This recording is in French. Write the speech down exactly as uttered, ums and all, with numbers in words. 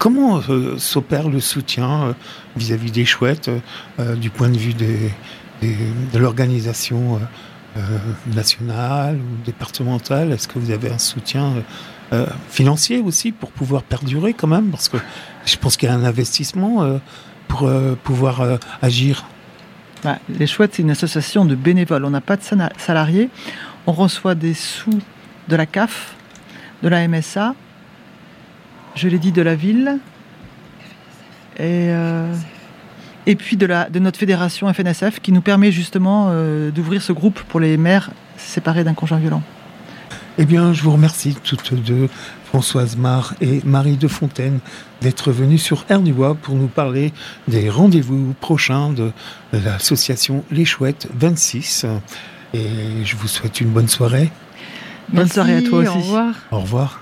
comment euh, s'opère le soutien euh, vis-à-vis des chouettes euh, du point de vue des, des, de l'organisation euh, euh, nationale ou départementale? Est-ce que vous avez un soutien euh, euh, financier aussi pour pouvoir perdurer quand même? Parce que je pense qu'il y a un investissement euh, pour euh, pouvoir euh, agir. Bah, les Chouettes, c'est une association de bénévoles. On n'a pas de salariés. On reçoit des sous de la C A F, de la M S A, je l'ai dit, de la ville, et, euh, et puis de, la, de notre fédération F N S F qui nous permet justement euh, d'ouvrir ce groupe pour les mères séparées d'un conjoint violent. Eh bien, je vous remercie toutes deux, Françoise Marre et Marie de Fontaine, d'être venues sur Air du Bois pour nous parler des rendez-vous prochains de l'association Les Chouettes vingt-six. Et je vous souhaite une bonne soirée. Bonne Merci, soirée à toi aussi. Au revoir. Au revoir.